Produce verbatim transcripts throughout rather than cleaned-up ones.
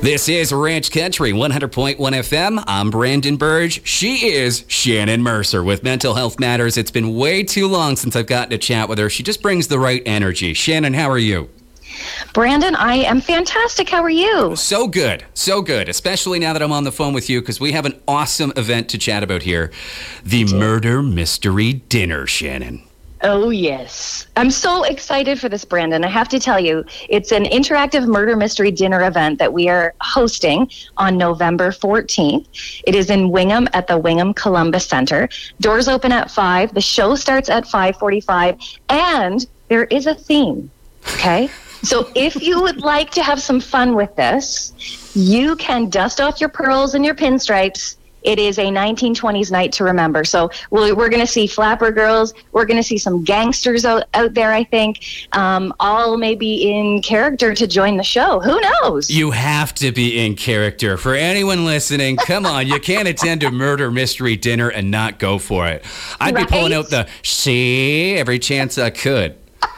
This is Ranch Country, one hundred point one F M. I'm Brandon Burge. She is Shannon Mercer with Mental Health Matters. It's been way too long since I've gotten to chat with her. She just brings the right energy. Shannon, how are you? Brandon, I am fantastic. How are you? So good. So good. Especially now that I'm on the phone with you because we have an awesome event to chat about here. The Murder Mystery Dinner, Shannon. Oh, yes. I'm so excited for this, Brandon. I have to tell you, it's an interactive murder mystery dinner event that we are hosting on November fourteenth. It is in Wingham at the Wingham Columbus Center. Doors open at five. The show starts at five forty-five, and there is a theme, okay? So if you would like to have some fun with this, you can dust off your pearls and your pinstripes. It is a nineteen twenties night to remember. So we're, we're going to see flapper girls. We're going to see some gangsters out, out there, I think, um, all maybe in character to join the show. Who knows? You have to be in character. For anyone listening, come on. You can't attend a murder mystery dinner and not go for it. I'd Right? be pulling out the see every chance I could.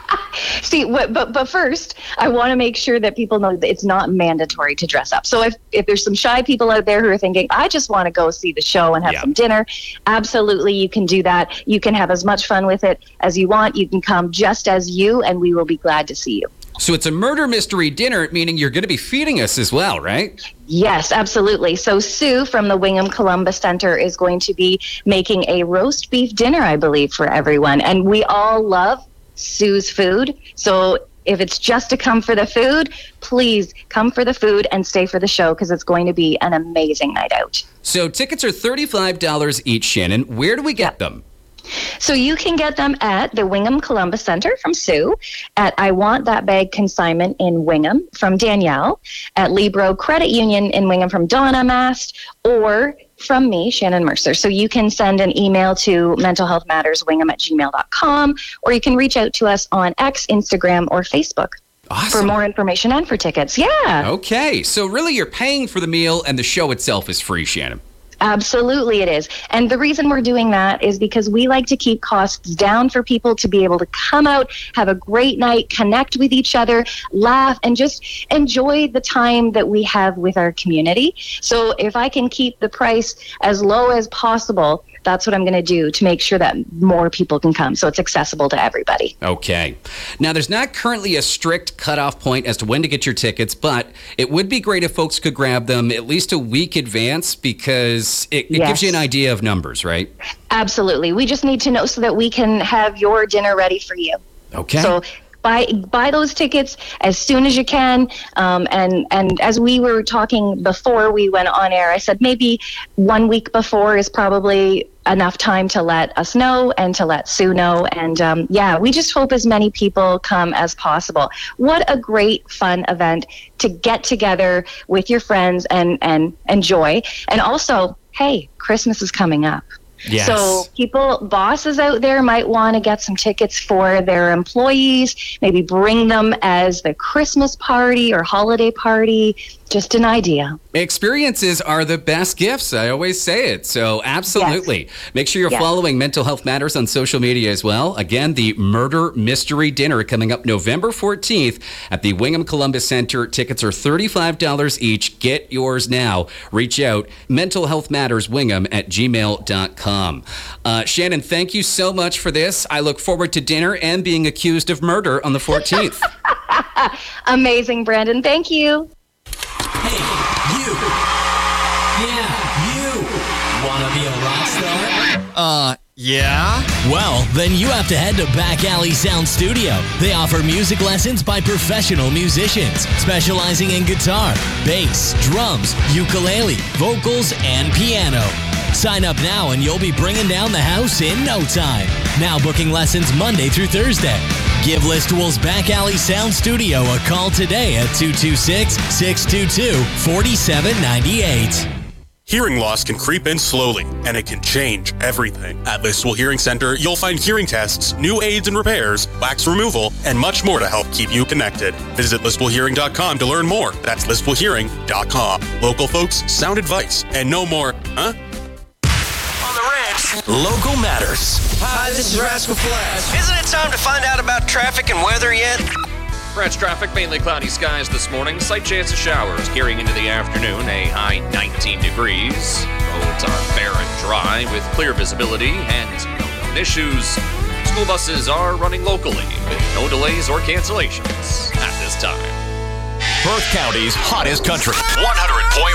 See, what, but but first, I want to make sure that people know that it's not mandatory to dress up. So if, if there's some shy people out there who are thinking, I just want to go see the show and have Yeah. some dinner, absolutely, you can do that. You can have as much fun with it as you want. You can come just as you, and we will be glad to see you. So it's a murder mystery dinner, meaning you're going to be feeding us as well, right? Yes, absolutely. So Sue from the Wingham Columbus Center is going to be making a roast beef dinner, I believe, for everyone. And we all love Sue's food. So if it's just to come for the food, please come for the food and stay for the show because it's going to be an amazing night out. So tickets are thirty-five dollars each, Shannon. Where do we get them? So you can get them at the Wingham Columbus Center from Sue, at I Want That Bag Consignment in Wingham from Danielle, at Libro Credit Union in Wingham from Donna Mast, or from me, Shannon Mercer. So you can send an email to mentalhealthmatterswingham at gmail dot com, or you can reach out to us on X, Instagram, or Facebook. Awesome. For more information and for tickets. Yeah. Okay, so really you're paying for the meal and the show itself is free, Shannon. Absolutely it is. And the reason we're doing that is because we like to keep costs down for people to be able to come out, have a great night, connect with each other, laugh, and just enjoy the time that we have with our community. So if I can keep the price as low as possible, that's what I'm going to do to make sure that more people can come so it's accessible to everybody. Okay. Now, there's not currently a strict cutoff point as to when to get your tickets, but it would be great if folks could grab them at least a week advance because it, it Yes. gives you an idea of numbers, right? Absolutely. We just need to know so that we can have your dinner ready for you. Okay. So buy buy those tickets as soon as you can. Um, and, and as we were talking before we went on air, I said maybe one week before is probably enough time to let us know and to let Sue know. And um, yeah, we just hope as many people come as possible. What a great fun event to get together with your friends and, and enjoy. And also, hey, Christmas is coming up. Yes. So people, bosses out there might want to get some tickets for their employees, maybe bring them as the Christmas party or holiday party. Just an idea. Experiences are the best gifts. I always say it. So absolutely. Yes. Make sure you're yes. following Mental Health Matters on social media as well. Again, the Murder Mystery Dinner coming up November fourteenth at the Wingham Columbus Center. Tickets are thirty-five dollars each. Get yours now. Reach out. Mental Health Matters Wingham at gmail dot com. Uh, Shannon, thank you so much for this. I look forward to dinner and being accused of murder on the fourteenth. Amazing, Brandon. Thank you. Hey, you. Yeah, you. Wanna be a rock star? Uh, yeah? Well, then you have to head to Back Alley Sound Studio. They offer music lessons by professional musicians, specializing in guitar, bass, drums, ukulele, vocals, and piano. Sign up now and you'll be bringing down the house in no time. Now booking lessons Monday through Thursday. Give Listowel's Back Alley Sound Studio a call today at two two six, six two two, four seven nine eight. Hearing loss can creep in slowly, and it can change everything. At Listowel Hearing Center, you'll find hearing tests, new aids and repairs, wax removal, and much more to help keep you connected. Visit listowel hearing dot com to learn more. That's listowel hearing dot com. Local folks, sound advice, and no more, huh? On the ranch, Local Matters. Hi, this is Rascal Flatts. Isn't it time to find out about traffic and weather yet? Ranch traffic, mainly cloudy skies this morning. Slight chance of showers carrying into the afternoon, a high nineteen degrees. Roads are fair and dry with clear visibility and no known issues. School buses are running locally with no delays or cancellations at this time. Perth County's hottest country. one hundred point